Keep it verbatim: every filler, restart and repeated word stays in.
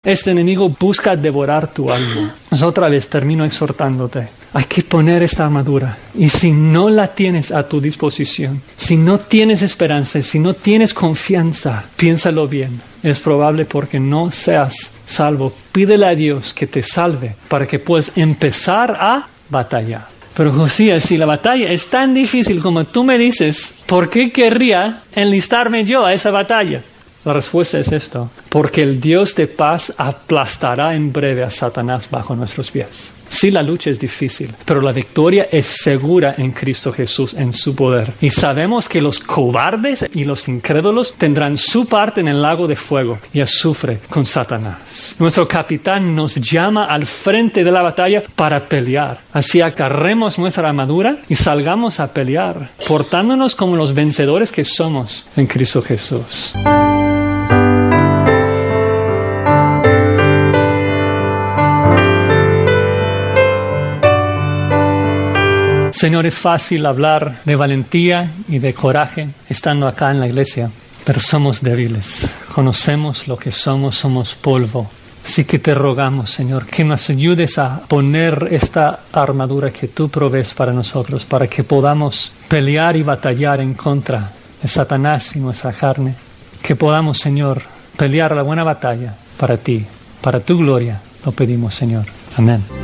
Este enemigo busca devorar tu alma. Pues otra vez termino exhortándote. Hay que poner esta armadura. Y si no la tienes a tu disposición, si no tienes esperanza, si no tienes confianza, piénsalo bien. Es probable porque no seas salvo. Pídele a Dios que te salve para que puedas empezar a batallar. Pero Josías, si la batalla es tan difícil como tú me dices, ¿por qué querría enlistarme yo a esa batalla? La respuesta es esto: porque el Dios de paz aplastará en breve a Satanás bajo nuestros pies. Sí, la lucha es difícil, pero la victoria es segura en Cristo Jesús, en su poder. Y sabemos que los cobardes y los incrédulos tendrán su parte en el lago de fuego y azufre con Satanás. Nuestro capitán nos llama al frente de la batalla para pelear. Así agarremos nuestra armadura y salgamos a pelear, portándonos como los vencedores que somos en Cristo Jesús. Señor, es fácil hablar de valentía y de coraje estando acá en la iglesia, pero somos débiles. Conocemos lo que somos, somos polvo. Así que te rogamos, Señor, que nos ayudes a poner esta armadura que tú provees para nosotros, para que podamos pelear y batallar en contra de Satanás y nuestra carne. Que podamos, Señor, pelear la buena batalla para ti, para tu gloria. Lo pedimos, Señor. Amén.